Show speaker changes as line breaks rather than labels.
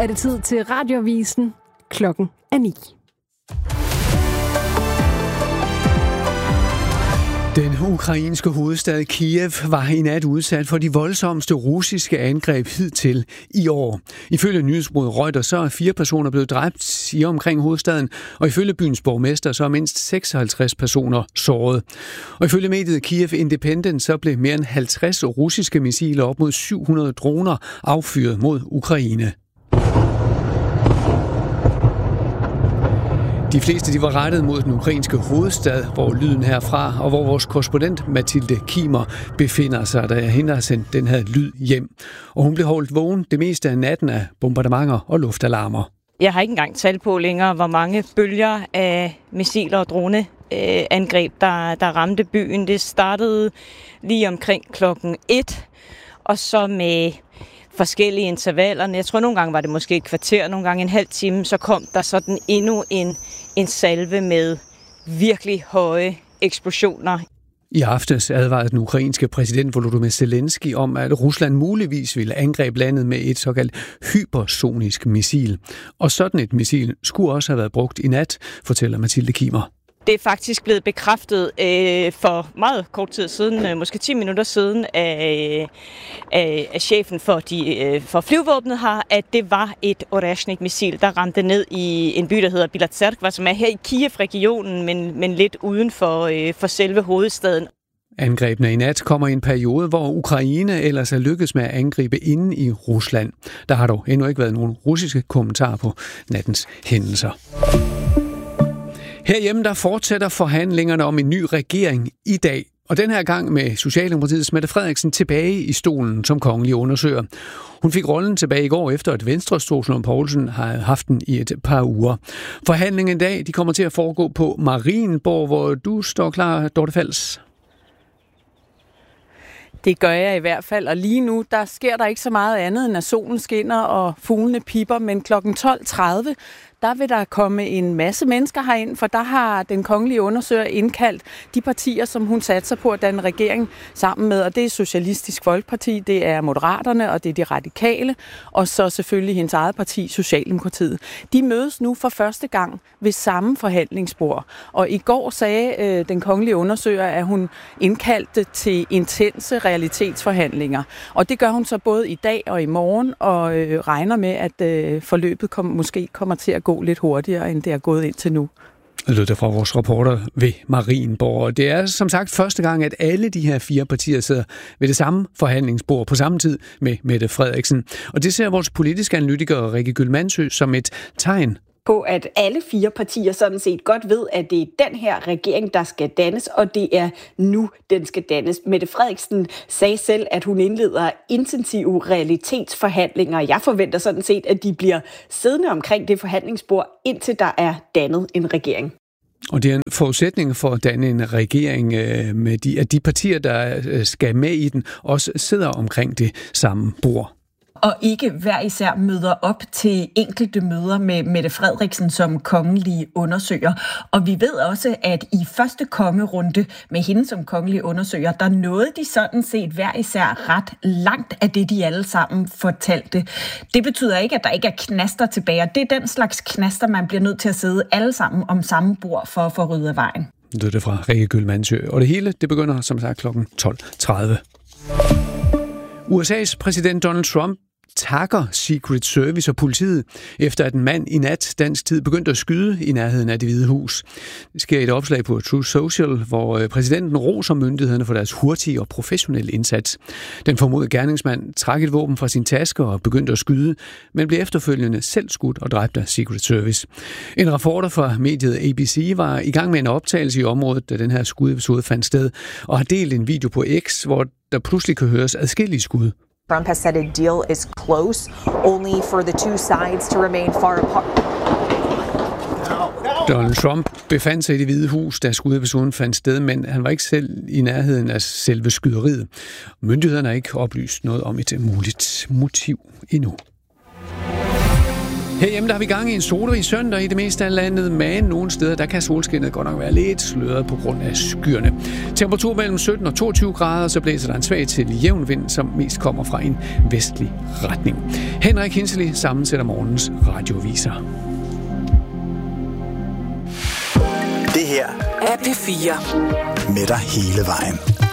er det tid til Radioavisen. Klokken er 9.
Den ukrainske hovedstad Kiev var i nat udsat for de voldsomste russiske angreb hidtil i år. Ifølge nyhedsbureauet Reuters så er 4 personer blevet dræbt i omkring hovedstaden, og ifølge byens borgmester så er mindst 56 personer såret. Og ifølge mediet Kiev Independent så blev mere end 50 russiske missiler op mod 700 droner affyret mod Ukraine. De fleste de var rettet mod den ukrainske hovedstad, hvor lyden herfra, og hvor vores korrespondent Mathilde Kimer befinder sig, da hende har sendt den her lyd hjem. Og hun blev holdt vågen det meste af natten af bombardementer og luftalarmer.
Jeg har ikke engang tal på længere, hvor mange bølger af missiler og droneangreb, der ramte byen. Det startede lige omkring klokken 1, og så med forskellige intervaller. Jeg tror, nogle gange var det måske et kvarter, nogle gange en halv time, så kom der sådan endnu en salve med virkelig høje eksplosioner.
I aftes advarede den ukrainske præsident Volodymyr Zelensky om, at Rusland muligvis ville angribe landet med et såkaldt hypersonisk missil. Og sådan et missil skulle også have været brugt i nat, fortæller Mathilde Kimer.
Det er faktisk blevet bekræftet for meget kort tid siden, måske 10 minutter siden, af chefen for flyvåbnet her, at det var et Oreshnik-missil, der ramte ned i en by, der hedder Bilatserkva, som er her i Kiev-regionen, men lidt uden for selve hovedstaden.
Angrebene i nat kommer i en periode, hvor Ukraine ellers er lykkedes med at angribe inde i Rusland. Der har dog endnu ikke været nogen russiske kommentarer på nattens hændelser. Herhjemme der fortsætter forhandlingerne om en ny regering i dag, og den her gang med Socialdemokratiets Mette Frederiksen tilbage i stolen som kongelig undersøger. Hun fik rollen tilbage i går efter, at Venstres Troels Lund Poulsen har haft den i et par uger. Forhandlingen i dag de kommer til at foregå på Marienborg, hvor du står klar, Dorte Fals.
Det gør jeg i hvert fald, og lige nu, der sker der ikke så meget andet, end at solen skinner og fuglene pipper, men kl. 12.30, der vil der komme en masse mennesker herind, for der har den kongelige undersøger indkaldt de partier, som hun satser på at danne regering sammen med, og det er Socialistisk Folkeparti, det er Moderaterne, og det er de Radikale, og så selvfølgelig hendes eget parti, Socialdemokratiet. De mødes nu for første gang ved samme forhandlingsbord, og i går sagde den kongelige undersøger, at hun indkaldte til intense realitetsforhandlinger, og det gør hun så både i dag og i morgen, og regner med, at forløbet måske kommer til at gå lidt hurtigere, end det er gået indtil nu.
Det lød fra vores reporter ved Marienborg. Det er som sagt første gang, at alle de her 4 partier sidder ved det samme forhandlingsbord på samme tid med Mette Frederiksen. Og det ser vores politiske analytiker Rikke Gylmansø som et tegn
på, at alle 4 partier sådan set godt ved, at det er den her regering, der skal dannes, og det er nu, den skal dannes. Mette Frederiksen sagde selv, at hun indleder intensive realitetsforhandlinger. Jeg forventer sådan set, at de bliver siddende omkring det forhandlingsbord, indtil der er dannet en regering.
Og det er en forudsætning for at danne en regering, med at de partier, der skal med i den, også sidder omkring det samme bord.
Og ikke hver især møder op til enkelte møder med Mette Frederiksen som kongelig undersøger. Og vi ved også, at i første kongerunde med hende som kongelig undersøger, der nåede de sådan set hver især ret langt af det, de alle sammen fortalte. Det betyder ikke, at der ikke er knaster tilbage, og det er den slags knaster, man bliver nødt til at sidde alle sammen om samme bord for at få ryddet af vejen.
Det er det fra Rikke Gylmansø. Og det hele, det begynder som sagt kl. 12.30. USA's præsident Donald Trump takker Secret Service og politiet, efter at en mand i nat dansk tid begyndte at skyde i nærheden af Det Hvide Hus. Det sker i et opslag på Truth Social, hvor præsidenten roser myndighederne for deres hurtige og professionelle indsats. Den formodede gerningsmand trak et våben fra sin taske og begyndte at skyde, men blev efterfølgende selv skudt og dræbt af Secret Service. En reporter fra mediet ABC var i gang med en optagelse i området, da den her skudepisode fandt sted, og har delt en video på X, hvor der pludselig kan høres adskillige skud.
Trump has said a deal is close, only for the two sides to remain far apart.
Donald Trump befandt sig i Det Hvide Hus, da skudepisoden fandt sted, men han var ikke selv i nærheden af selve skyderiet. Myndighederne har ikke oplyst noget om et muligt motiv endnu. Herhjemme der har vi gang i en solrig søndag i det meste af landet, men nogle steder der kan solskinnet godt nok være lidt sløret på grund af skyerne. Temperatur mellem 17 og 22 grader, så blæser der en svag til jævn vind, som mest kommer fra en vestlig retning. Henrik Hinsley sammensætter morgens radioaviser.
Det her er P4 med dig hele vejen.